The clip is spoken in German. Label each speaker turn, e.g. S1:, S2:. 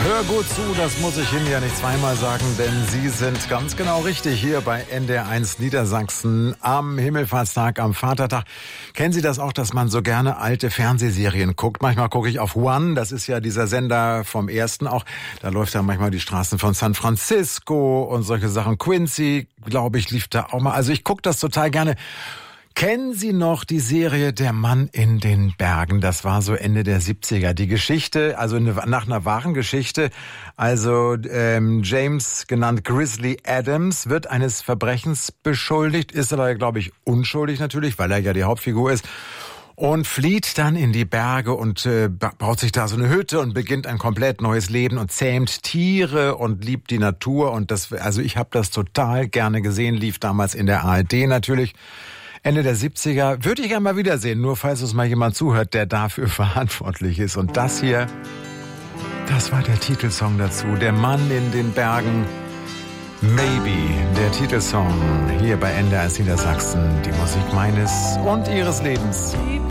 S1: Hör gut zu, das muss ich Ihnen ja nicht zweimal sagen, denn Sie sind ganz genau richtig hier bei NDR1 Niedersachsen am Himmelfahrtstag, am Vatertag. Kennen Sie das auch, dass man so gerne alte Fernsehserien guckt? Manchmal gucke ich auf One, das ist ja dieser Sender vom Ersten auch. Da läuft ja manchmal die Straßen von San Francisco und solche Sachen. Quincy, glaube ich, lief da auch mal. Also ich gucke das total gerne. Kennen Sie noch die Serie Der Mann in den Bergen? Das war so Ende der 70er. Die Geschichte, also nach einer wahren Geschichte. Also James, genannt Grizzly Adams, wird eines Verbrechens beschuldigt, ist aber, glaube ich, unschuldig natürlich, weil er ja die Hauptfigur ist. Und flieht dann in die Berge und baut sich da so eine Hütte und beginnt ein komplett neues Leben und zähmt Tiere und liebt die Natur. Und das, also ich habe das total gerne gesehen, lief damals in der ARD natürlich. Ende der 70er, würde ich gerne mal wiedersehen, nur falls uns mal jemand zuhört, der dafür verantwortlich ist. Und das hier, das war der Titelsong dazu, Der Mann in den Bergen, Maybe, der Titelsong hier bei NDR Niedersachsen, die Musik meines und Ihres Lebens.